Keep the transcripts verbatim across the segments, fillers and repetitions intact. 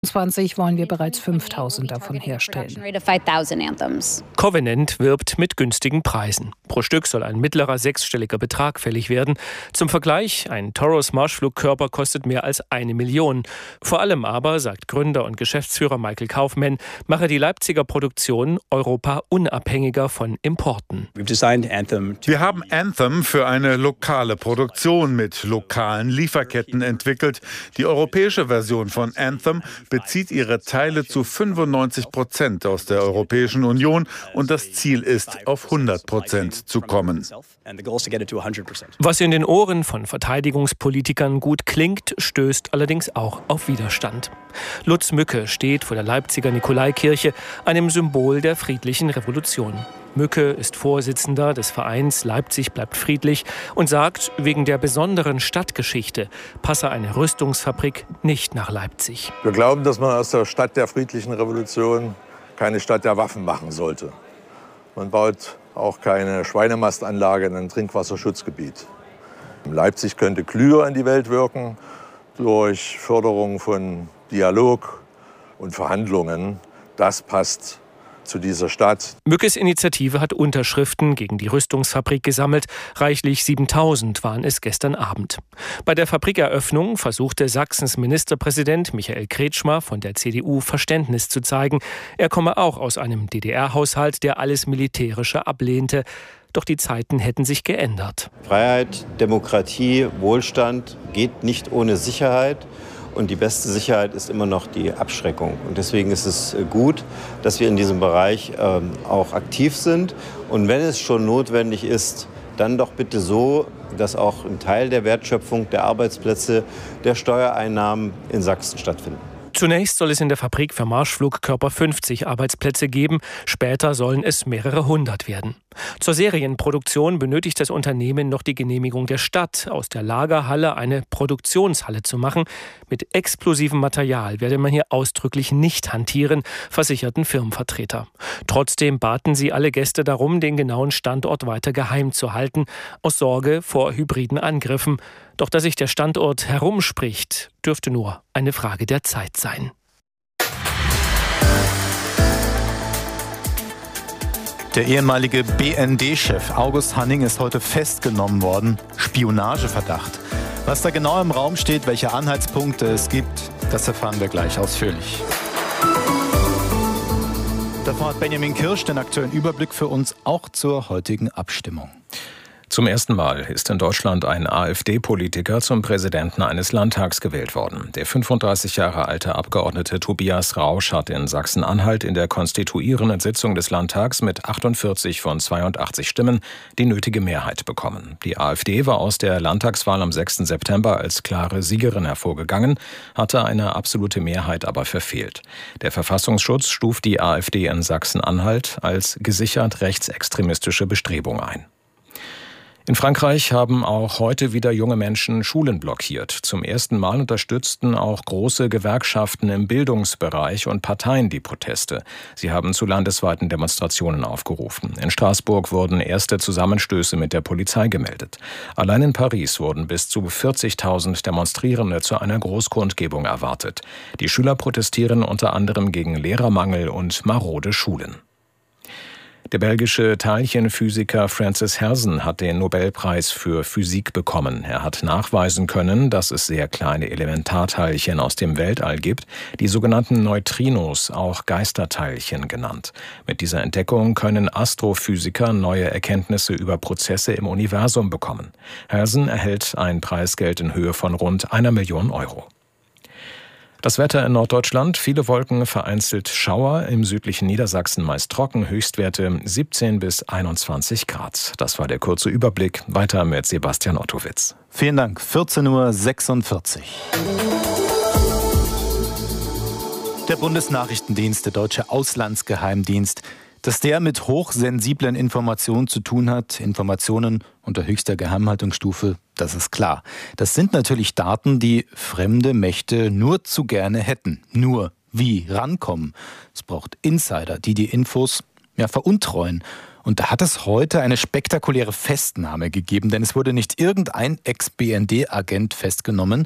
zwanzig wollen wir bereits fünftausend davon herstellen. Covenant wirbt mit günstigen Preisen. Pro Stück soll ein mittlerer sechsstelliger Betrag fällig werden. Zum Vergleich, ein Taurus Marschflugkörper kostet mehr als eine Million. Vor allem aber, sagt Gründer und Geschäftsführer Michael Kaufmann, mache die Leipziger Produktion Europa unabhängiger von Importen. Wir haben Anthem für eine lokale Produktion mit lokalen Lieferketten entwickelt. Die europäische Version von Anthem bezieht ihre Teile zu fünfundneunzig Prozent aus der Europäischen Union und das Ziel ist, auf hundert Prozent zu kommen. Was in den Ohren von Verteidigungspolitikern gut klingt, stößt allerdings auch auf Widerstand. Lutz Mücke steht vor der Leipziger Nikolaikirche, einem Symbol der friedlichen Revolution. Mücke ist Vorsitzender des Vereins Leipzig bleibt friedlich und sagt, wegen der besonderen Stadtgeschichte passe eine Rüstungsfabrik nicht nach Leipzig. Wir glauben, dass man aus der Stadt der friedlichen Revolution keine Stadt der Waffen machen sollte. Man baut auch keine Schweinemastanlage in ein Trinkwasserschutzgebiet. Leipzig könnte klüger in die Welt wirken durch Förderung von Dialog und Verhandlungen. Das passt zu dieser Stadt. Mückes Initiative hat Unterschriften gegen die Rüstungsfabrik gesammelt. Reichlich siebentausend waren es gestern Abend. Bei der Fabrikeröffnung versuchte Sachsens Ministerpräsident Michael Kretschmer von der C D U Verständnis zu zeigen. Er komme auch aus einem D D R-Haushalt, der alles Militärische ablehnte. Doch die Zeiten hätten sich geändert. Freiheit, Demokratie, Wohlstand geht nicht ohne Sicherheit. Und die beste Sicherheit ist immer noch die Abschreckung. Und deswegen ist es gut, dass wir in diesem Bereich ähm, auch aktiv sind. Und wenn es schon notwendig ist, dann doch bitte so, dass auch ein Teil der Wertschöpfung, der Arbeitsplätze, der Steuereinnahmen in Sachsen stattfinden. Zunächst soll es in der Fabrik für Marschflugkörper fünfzig Arbeitsplätze geben, später sollen es mehrere hundert werden. Zur Serienproduktion benötigt das Unternehmen noch die Genehmigung der Stadt, aus der Lagerhalle eine Produktionshalle zu machen. Mit explosivem Material werde man hier ausdrücklich nicht hantieren, versicherten Firmenvertreter. Trotzdem baten sie alle Gäste darum, den genauen Standort weiter geheim zu halten, aus Sorge vor hybriden Angriffen. Doch dass sich der Standort herumspricht, dürfte nur eine Frage der Zeit sein. Der ehemalige B N D-Chef August Hanning ist heute festgenommen worden. Spionageverdacht. Was da genau im Raum steht, welche Anhaltspunkte es gibt, das erfahren wir gleich ausführlich. Davor hat Benjamin Kirsch den aktuellen Überblick für uns auch zur heutigen Abstimmung. Zum ersten Mal ist in Deutschland ein AfD-Politiker zum Präsidenten eines Landtags gewählt worden. Der fünfunddreißig Jahre alte Abgeordnete Tobias Rausch hat in Sachsen-Anhalt in der konstituierenden Sitzung des Landtags mit achtundvierzig von zweiundachtzig Stimmen die nötige Mehrheit bekommen. Die AfD war aus der Landtagswahl am sechsten September als klare Siegerin hervorgegangen, hatte eine absolute Mehrheit aber verfehlt. Der Verfassungsschutz stuft die AfD in Sachsen-Anhalt als gesichert rechtsextremistische Bestrebung ein. In Frankreich haben auch heute wieder junge Menschen Schulen blockiert. Zum ersten Mal unterstützten auch große Gewerkschaften im Bildungsbereich und Parteien die Proteste. Sie haben zu landesweiten Demonstrationen aufgerufen. In Straßburg wurden erste Zusammenstöße mit der Polizei gemeldet. Allein in Paris wurden bis zu vierzigtausend Demonstrierende zu einer Großkundgebung erwartet. Die Schüler protestieren unter anderem gegen Lehrermangel und marode Schulen. Der belgische Teilchenphysiker Francis Herzen hat den Nobelpreis für Physik bekommen. Er hat nachweisen können, dass es sehr kleine Elementarteilchen aus dem Weltall gibt, die sogenannten Neutrinos, auch Geisterteilchen genannt. Mit dieser Entdeckung können Astrophysiker neue Erkenntnisse über Prozesse im Universum bekommen. Herzen erhält ein Preisgeld in Höhe von rund einer Million Euro. Das Wetter in Norddeutschland, viele Wolken, vereinzelt Schauer, im südlichen Niedersachsen meist trocken, Höchstwerte siebzehn bis einundzwanzig Grad. Das war der kurze Überblick. Weiter mit Sebastian Ottowitz. Vielen Dank. vierzehn Uhr sechsundvierzig. Der Bundesnachrichtendienst, der deutsche Auslandsgeheimdienst, dass der mit hochsensiblen Informationen zu tun hat, Informationen unter höchster Geheimhaltungsstufe, das ist klar. Das sind natürlich Daten, die fremde Mächte nur zu gerne hätten. Nur wie rankommen? Es braucht Insider, die die Infos ja veruntreuen. Und da hat es heute eine spektakuläre Festnahme gegeben, denn es wurde nicht irgendein Ex-B N D-Agent festgenommen,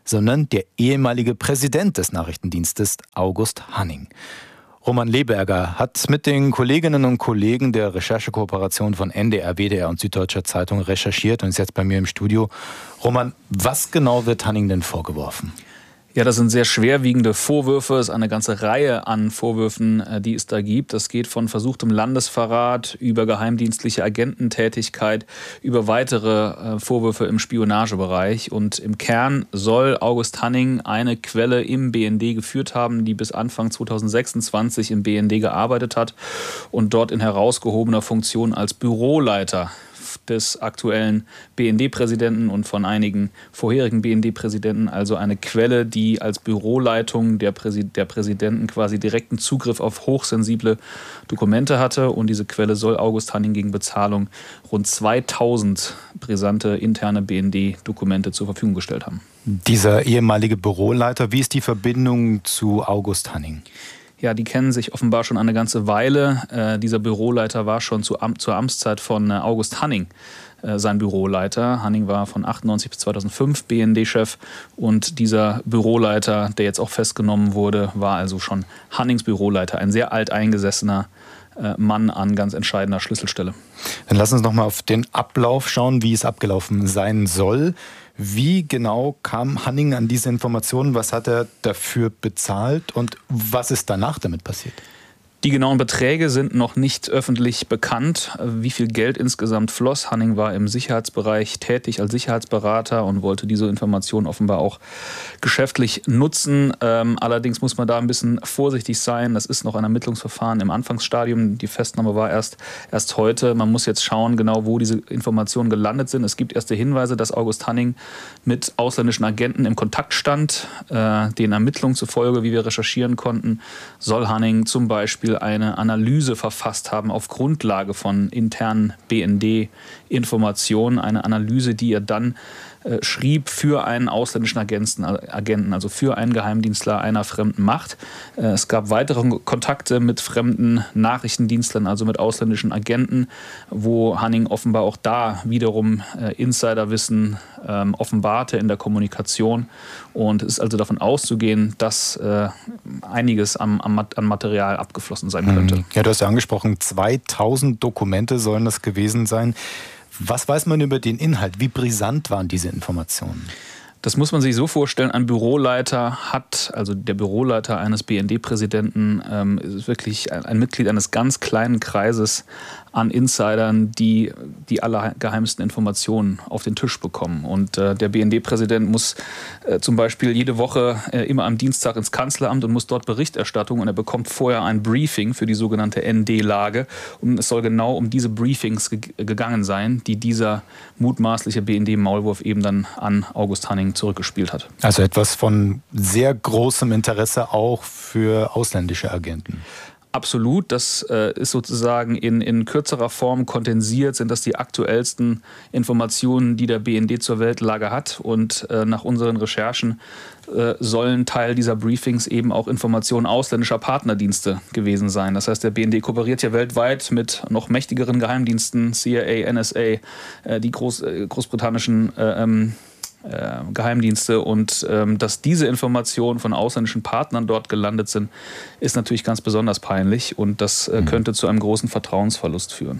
sondern der ehemalige Präsident des Nachrichtendienstes, August Hanning. Roman Leberger hat mit den Kolleginnen und Kollegen der Recherchekooperation von N D R, W D R und Süddeutscher Zeitung recherchiert und ist jetzt bei mir im Studio. Roman, was genau wird Hanning denn vorgeworfen? Ja, das sind sehr schwerwiegende Vorwürfe. Es ist eine ganze Reihe an Vorwürfen, die es da gibt. Das geht von versuchtem Landesverrat über geheimdienstliche Agententätigkeit, über weitere Vorwürfe im Spionagebereich. Und im Kern soll August Hanning eine Quelle im B N D geführt haben, die bis Anfang zweitausendsechsundzwanzig im B N D gearbeitet hat und dort in herausgehobener Funktion als Büroleiter des aktuellen B N D-Präsidenten und von einigen vorherigen B N D-Präsidenten, also eine Quelle, die als Büroleitung der, Präsi- der Präsidenten quasi direkten Zugriff auf hochsensible Dokumente hatte. Und diese Quelle soll August Hanning gegen Bezahlung rund zweitausend brisante interne B N D-Dokumente zur Verfügung gestellt haben. Dieser ehemalige Büroleiter, wie ist die Verbindung zu August Hanning? Ja, die kennen sich offenbar schon eine ganze Weile. Äh, dieser Büroleiter war schon zu Am- zur Amtszeit von äh, August Hanning äh, sein Büroleiter. Hanning war von achtundneunzig bis zweitausendfünf B N D-Chef und dieser Büroleiter, der jetzt auch festgenommen wurde, war also schon Hannings Büroleiter. Ein sehr alteingesessener äh, Mann an ganz entscheidender Schlüsselstelle. Dann lass uns noch mal auf den Ablauf schauen, wie es abgelaufen sein soll. Wie genau kam Hanning an diese Informationen? Was hat er dafür bezahlt und was ist danach damit passiert? Die genauen Beträge sind noch nicht öffentlich bekannt, wie viel Geld insgesamt floss. Hanning war im Sicherheitsbereich tätig als Sicherheitsberater und wollte diese Informationen offenbar auch geschäftlich nutzen. Ähm, allerdings muss man da ein bisschen vorsichtig sein. Das ist noch ein Ermittlungsverfahren im Anfangsstadium. Die Festnahme war erst, erst heute. Man muss jetzt schauen, genau wo diese Informationen gelandet sind. Es gibt erste Hinweise, dass August Hanning mit ausländischen Agenten im Kontakt stand. Äh, den Ermittlungen zufolge, wie wir recherchieren konnten, soll Hanning zum Beispiel eine Analyse verfasst haben auf Grundlage von internen B N D-Informationen. Eine Analyse, die er dann äh, schrieb für einen ausländischen Agenten, Agenten, also für einen Geheimdienstler einer fremden Macht. Äh, es gab weitere Kontakte mit fremden Nachrichtendienstlern, also mit ausländischen Agenten, wo Hanning offenbar auch da wiederum äh, Insiderwissen äh, offenbarte in der Kommunikation. Und es ist also davon auszugehen, dass äh, einiges am, am, an Material abgeflossen sein könnte. Ja, du hast ja angesprochen, zweitausend Dokumente sollen das gewesen sein. Was weiß man über den Inhalt? Wie brisant waren diese Informationen? Das muss man sich so vorstellen, ein Büroleiter hat, also der Büroleiter eines B N D-Präsidenten ähm, ist wirklich ein, ein Mitglied eines ganz kleinen Kreises an Insidern, die die allergeheimsten Informationen auf den Tisch bekommen. Und äh, der B N D-Präsident muss äh, zum Beispiel jede Woche äh, immer am Dienstag ins Kanzleramt und muss dort Berichterstattung und er bekommt vorher ein Briefing für die sogenannte N D-Lage. Und es soll genau um diese Briefings ge- gegangen sein, die dieser mutmaßliche B N D-Maulwurf eben dann an August Hanning zurückgespielt hat. Also etwas von sehr großem Interesse auch für ausländische Agenten. Absolut, das äh, ist sozusagen in, in kürzerer Form kondensiert, sind das die aktuellsten Informationen, die der B N D zur Weltlage hat. Und äh, nach unseren Recherchen äh, sollen Teil dieser Briefings eben auch Informationen ausländischer Partnerdienste gewesen sein. Das heißt, der B N D kooperiert ja weltweit mit noch mächtigeren Geheimdiensten, C I A, N S A, äh, die Groß, äh, großbritannischen äh, ähm, Äh, Geheimdienste und ähm, dass diese Informationen von ausländischen Partnern dort gelandet sind, ist natürlich ganz besonders peinlich und das äh, könnte zu einem großen Vertrauensverlust führen.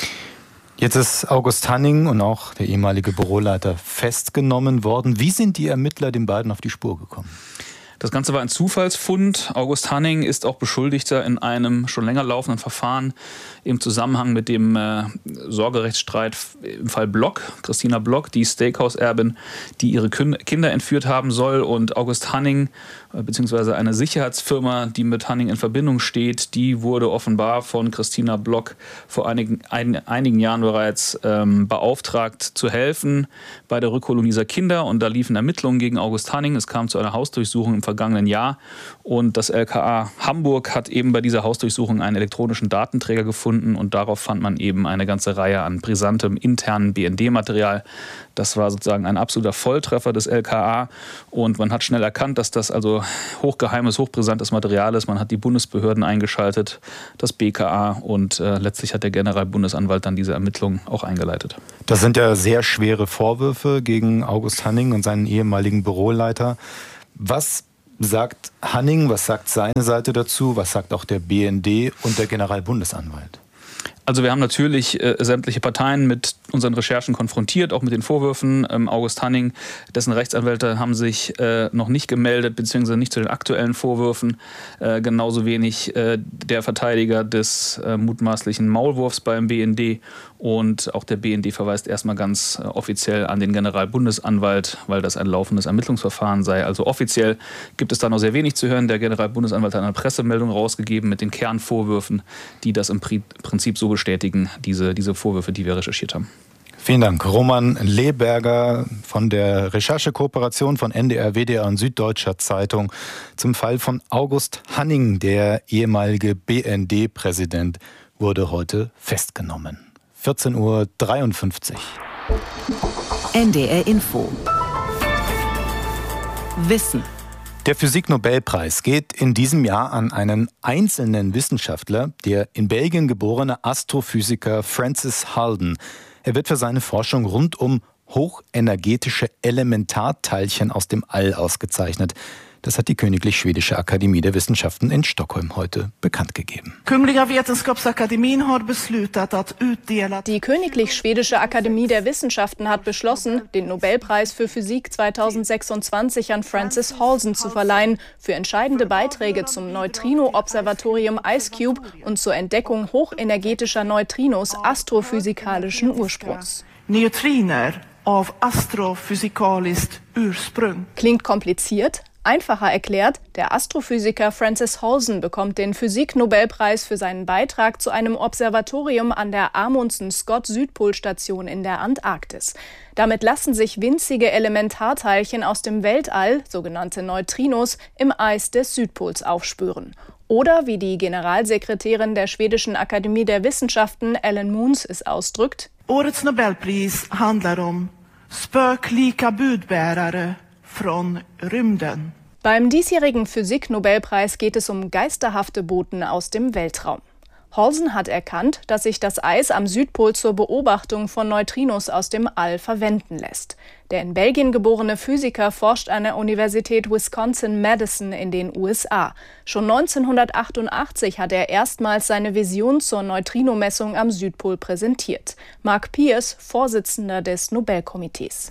Jetzt ist August Hanning und auch der ehemalige Büroleiter festgenommen worden. Wie sind die Ermittler den beiden auf die Spur gekommen? Das Ganze war ein Zufallsfund. August Hanning ist auch Beschuldigter in einem schon länger laufenden Verfahren im Zusammenhang mit dem äh, Sorgerechtsstreit im Fall Block. Christina Block, die Steakhouse-Erbin, die ihre Kinder entführt haben soll. Und August Hanning, äh, beziehungsweise eine Sicherheitsfirma, die mit Hanning in Verbindung steht, die wurde offenbar von Christina Block vor einigen, ein, einigen Jahren bereits ähm, beauftragt zu helfen bei der Rückholung dieser Kinder. Und da liefen Ermittlungen gegen August Hanning. Es kam zu einer Hausdurchsuchung im vergangenen Jahr. Und das L K A Hamburg hat eben bei dieser Hausdurchsuchung einen elektronischen Datenträger gefunden und darauf fand man eben eine ganze Reihe an brisantem internen B N D-Material. Das war sozusagen ein absoluter Volltreffer des L K A und man hat schnell erkannt, dass das also hochgeheimes, hochbrisantes Material ist. Man hat die Bundesbehörden eingeschaltet, das B K A und äh, letztlich hat der Generalbundesanwalt dann diese Ermittlungen auch eingeleitet. Das sind ja sehr schwere Vorwürfe gegen August Hanning und seinen ehemaligen Büroleiter. Was sagt Hanning, was sagt seine Seite dazu, was sagt auch der B N D und der Generalbundesanwalt? Also wir haben natürlich äh, sämtliche Parteien mit unseren Recherchen konfrontiert, auch mit den Vorwürfen. Ähm, August Hanning, dessen Rechtsanwälte haben sich äh, noch nicht gemeldet, beziehungsweise nicht zu den aktuellen Vorwürfen. Äh, genauso wenig äh, der Verteidiger des äh, mutmaßlichen Maulwurfs beim B N D. Und auch der B N D verweist erstmal ganz äh, offiziell an den Generalbundesanwalt, weil das ein laufendes Ermittlungsverfahren sei. Also offiziell gibt es da noch sehr wenig zu hören. Der Generalbundesanwalt hat eine Pressemeldung rausgegeben mit den Kernvorwürfen, die das im Prinzip so bestätigen, diese, diese Vorwürfe, die wir recherchiert haben. Vielen Dank. Roman Leberger von der Recherchekooperation von N D R, W D R und Süddeutscher Zeitung zum Fall von August Hanning. Der ehemalige B N D-Präsident wurde heute festgenommen. vierzehn Uhr dreiundfünfzig. N D R Info. Wissen. Der Physiknobelpreis geht in diesem Jahr an einen einzelnen Wissenschaftler, der in Belgien geborene Astrophysiker Francis Halden. Er wird für seine Forschung rund um hochenergetische Elementarteilchen aus dem All ausgezeichnet. Das hat die Königlich Schwedische Akademie der Wissenschaften in Stockholm heute bekannt gegeben. Die Königlich Schwedische Akademie der Wissenschaften hat beschlossen, den Nobelpreis für Physik zweitausendsechsundzwanzig an Francis Halden zu verleihen für entscheidende Beiträge zum Neutrino-Observatorium IceCube und zur Entdeckung hochenergetischer Neutrinos astrophysikalischen Ursprungs. Neutriner auf astrophysikaliskt Ursprung. Klingt kompliziert? Einfacher erklärt, der Astrophysiker Francis Halden bekommt den Physik-Nobelpreis für seinen Beitrag zu einem Observatorium an der Amundsen-Scott-Südpolstation in der Antarktis. Damit lassen sich winzige Elementarteilchen aus dem Weltall, sogenannte Neutrinos, im Eis des Südpols aufspüren. Oder, wie die Generalsekretärin der Schwedischen Akademie der Wissenschaften, Ellen Moons, es ausdrückt: Årets Nobelpris handlar om spöklika budbärare från rymden. Beim diesjährigen Physik-Nobelpreis geht es um geisterhafte Boten aus dem Weltraum. Halden hat erkannt, dass sich das Eis am Südpol zur Beobachtung von Neutrinos aus dem All verwenden lässt. Der in Belgien geborene Physiker forscht an der Universität Wisconsin-Madison in den U S A. Schon neunzehnhundertachtundachtzig hat er erstmals seine Vision zur Neutrinomessung am Südpol präsentiert. Mark Pierce, Vorsitzender des Nobelkomitees.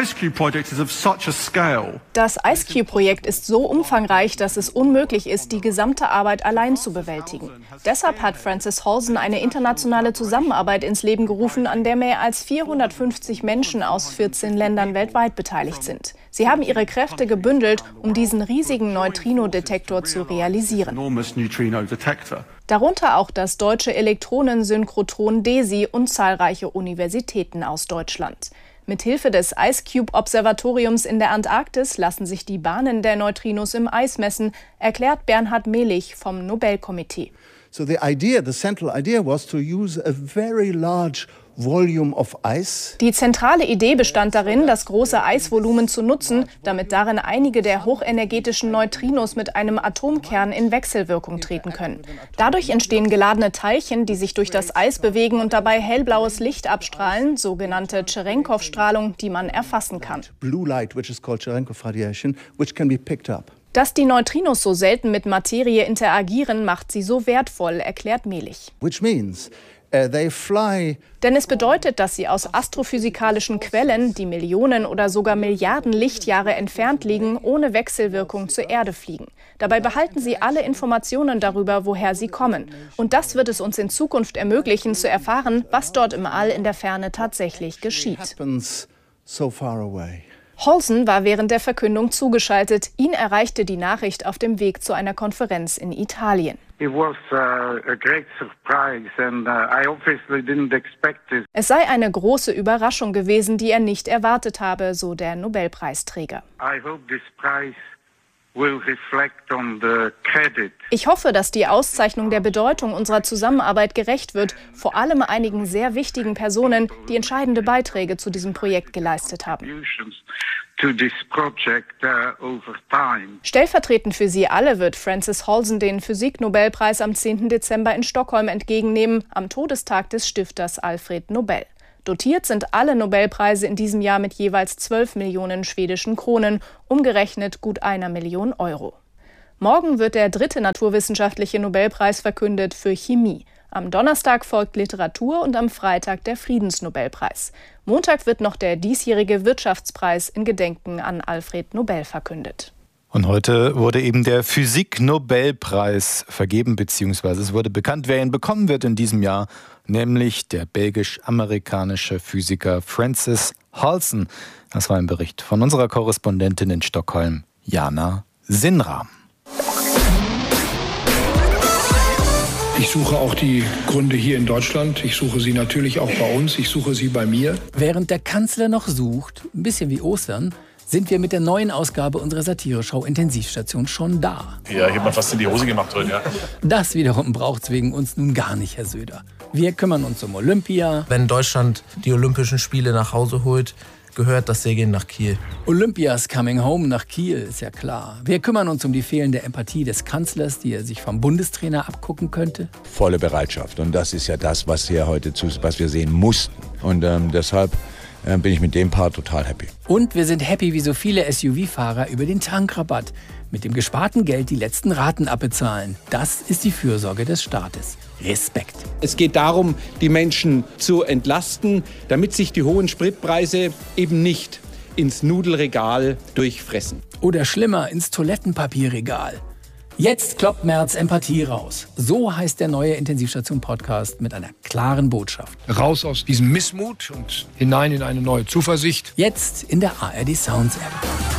Das IceCube-Projekt ist so umfangreich, dass es unmöglich ist, die gesamte Arbeit allein zu bewältigen. Deshalb hat Francis Halden eine internationale Zusammenarbeit ins Leben gerufen, an der mehr als vierhundertfünfzig Menschen aus vierzehn Ländern weltweit beteiligt sind. Sie haben ihre Kräfte gebündelt, um diesen riesigen Neutrino-Detektor zu realisieren. Darunter auch das deutsche Elektronensynchrotron DESI und zahlreiche Universitäten aus Deutschland. Mithilfe des IceCube-Observatoriums in der Antarktis lassen sich die Bahnen der Neutrinos im Eis messen, erklärt Bernhard Mehlich vom Nobelkomitee. So the idea, the central idea was to use a very large volume of ice. Die zentrale Idee bestand darin, das große Eisvolumen zu nutzen, damit darin einige der hochenergetischen Neutrinos mit einem Atomkern in Wechselwirkung treten können. Dadurch entstehen geladene Teilchen, die sich durch das Eis bewegen und dabei hellblaues Licht abstrahlen, sogenannte Cherenkov-Strahlung, die man erfassen kann. Blue light, which is called Cherenkov radiation, which can be picked up. Dass die Neutrinos so selten mit Materie interagieren, macht sie so wertvoll, erklärt Mehlich. Which means uh, they fly. Denn es bedeutet, dass sie aus astrophysikalischen Quellen, die Millionen oder sogar Milliarden Lichtjahre entfernt liegen, ohne Wechselwirkung zur Erde fliegen. Dabei behalten sie alle Informationen darüber, woher sie kommen. Und das wird es uns in Zukunft ermöglichen, zu erfahren, was dort im All in der Ferne tatsächlich geschieht. So far away. Halden war während der Verkündung zugeschaltet. Ihn erreichte die Nachricht auf dem Weg zu einer Konferenz in Italien. Es sei eine große Überraschung gewesen, die er nicht erwartet habe, so der Nobelpreisträger. I hope this prize Ich hoffe, dass die Auszeichnung der Bedeutung unserer Zusammenarbeit gerecht wird, vor allem einigen sehr wichtigen Personen, die entscheidende Beiträge zu diesem Projekt geleistet haben. Stellvertretend für sie alle wird Frances Halsen den Physiknobelpreis am zehnten Dezember in Stockholm entgegennehmen, am Todestag des Stifters Alfred Nobel. Dotiert sind alle Nobelpreise in diesem Jahr mit jeweils zwölf Millionen schwedischen Kronen, umgerechnet gut einer Million Euro. Morgen wird der dritte naturwissenschaftliche Nobelpreis verkündet für Chemie. Am Donnerstag folgt Literatur und am Freitag der Friedensnobelpreis. Montag wird noch der diesjährige Wirtschaftspreis in Gedenken an Alfred Nobel verkündet. Und heute wurde eben der Physik-Nobelpreis vergeben, beziehungsweise es wurde bekannt, wer ihn bekommen wird in diesem Jahr, nämlich der belgisch-amerikanische Physiker Frances Halsen. Das war ein Bericht von unserer Korrespondentin in Stockholm, Jana Sinram. Ich suche auch die Gründe hier in Deutschland. Ich suche sie natürlich auch bei uns. Ich suche sie bei mir. Während der Kanzler noch sucht, ein bisschen wie Ostern, sind wir mit der neuen Ausgabe unserer Satireshow Intensivstation schon da. Ja, ich habe mir fast in die Hose gemacht heute, ja. Das wiederum braucht's wegen uns nun gar nicht, Herr Söder. Wir kümmern uns um Olympia. Wenn Deutschland die Olympischen Spiele nach Hause holt, gehört das Segeln nach Kiel. Olympia's coming home nach Kiel, ist ja klar. Wir kümmern uns um die fehlende Empathie des Kanzlers, die er sich vom Bundestrainer abgucken könnte. Volle Bereitschaft. Und das ist ja das, was wir heute zu, was wir sehen mussten. Und ähm, deshalb äh, bin ich mit dem Part total happy. Und wir sind happy wie so viele S U V-Fahrer über den Tankrabatt. Mit dem gesparten Geld die letzten Raten abbezahlen. Das ist die Fürsorge des Staates. Respekt. Es geht darum, die Menschen zu entlasten, damit sich die hohen Spritpreise eben nicht ins Nudelregal durchfressen. Oder schlimmer, ins Toilettenpapierregal. Jetzt kloppt Merz Empathie raus. So heißt der neue Intensivstation-Podcast mit einer klaren Botschaft. Raus aus diesem Missmut und hinein in eine neue Zuversicht. Jetzt in der A R D Sounds App.